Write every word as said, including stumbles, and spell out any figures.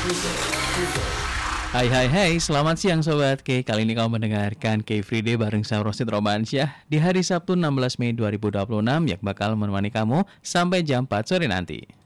Hai hai hai, selamat siang Sobat K. Kali ini kamu mendengarkan K Free Day bareng saya Rosid Romansyah di hari Sabtu enam belas Mei dua ribu dua puluh enam yang bakal menemani kamu sampai jam empat sore nanti.